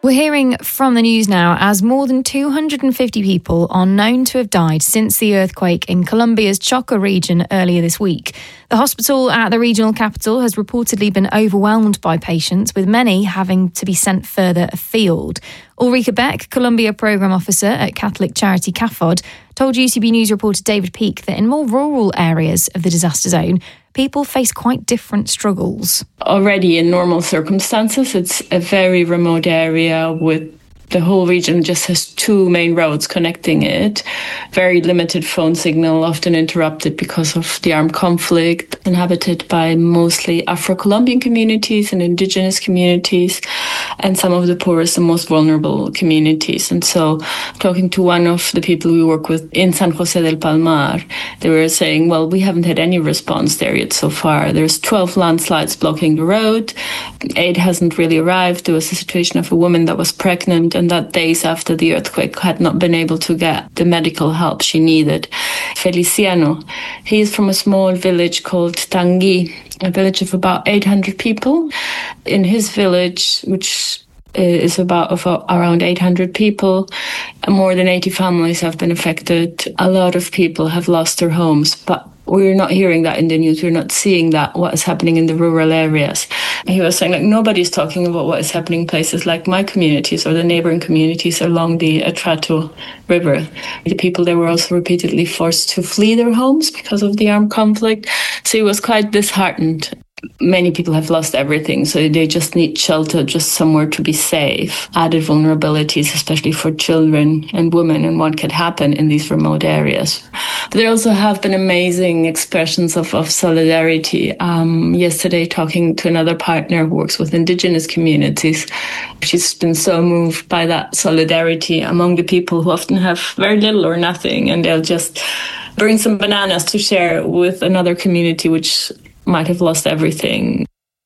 We're hearing from the news now as more than 250 people are known to have died since the earthquake in Colombia's Chocó region earlier this week. The hospital at the regional capital has reportedly been overwhelmed by patients, with many having to be sent further afield. Ulrika Beck, Colombia Programme Officer at Catholic charity CAFOD, told UCB News reporter David Peake that in more rural areas of the disaster zone, people face quite different struggles. Already in normal circumstances, it's a very remote area with the whole region just has two main roads connecting it. Very limited phone signal, often interrupted because of the armed conflict, inhabited by mostly Afro-Colombian communities and indigenous communities, and some of the poorest and most vulnerable communities. And so talking to one of the people we work with in San José del Palmar, they were saying, well, we haven't had any response there yet so far. There's 12 landslides blocking the road. Aid hasn't really arrived. There was a situation of a woman that was pregnant and that days after the earthquake had not been able to get the medical help she needed. Feliciano, he is from a small village called Tangui, a village of about 800 people. In his village, which is around 800 people, more than 80 families have been affected. A lot of people have lost their homes, but we're not hearing that in the news. We're not seeing that, what is happening in the rural areas. He was saying, nobody's talking about what is happening in places like my communities or the neighboring communities along the Atrato River. The people there were also repeatedly forced to flee their homes because of the armed conflict. So he was quite disheartened. Many people have lost everything, so they just need shelter, just somewhere to be safe. Added vulnerabilities, especially for children and women, and what could happen in these remote areas. But there also have been amazing expressions of solidarity. Yesterday, talking to another partner who works with indigenous communities, she's been so moved by that solidarity among the people who often have very little or nothing, and they'll just bring some bananas to share with another community which might have lost everything.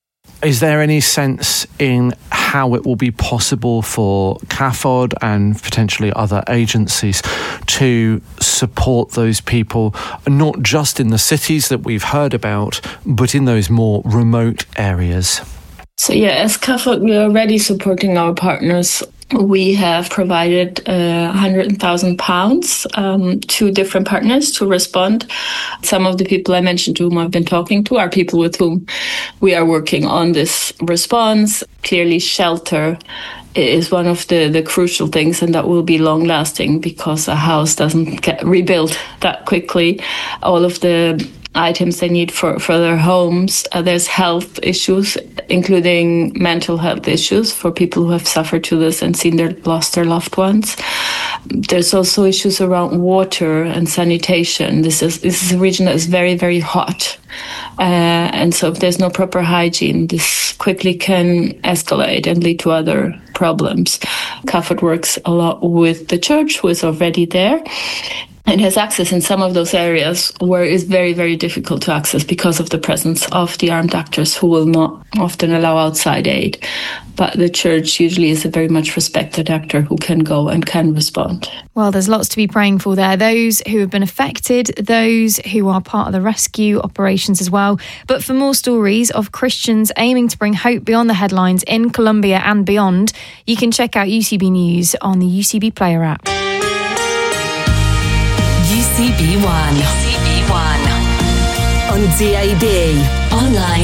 Is there any sense in how it will be possible for CAFOD and potentially other agencies to support those people, not just in the cities that we've heard about, but in those more remote areas? So as CAFOD, we're already supporting our partners. We have provided £100,000 to different partners to respond. Some of the people I mentioned to whom I've been talking to are people with whom we are working on this response. Clearly, shelter is one of the crucial things, and that will be long-lasting because a house doesn't get rebuilt that quickly. All of the items they need for their homes. There's health issues, including mental health issues for people who have suffered to this and lost their loved ones. There's also issues around water and sanitation. This is a region that is very, very hot. And so if there's no proper hygiene, this quickly can escalate and lead to other problems. CAFOD works a lot with the church, who is already there, and has access in some of those areas where it's very, very difficult to access because of the presence of the armed actors who will not often allow outside aid. But the church usually is a very much respected actor who can go and can respond. Well, there's lots to be praying for there. Those who have been affected, those who are part of the rescue operations as well. But for more stories of Christians aiming to bring hope beyond the headlines in Colombia and beyond, you can check out UCB News on the UCB Player app. UCB One. On DAB. Online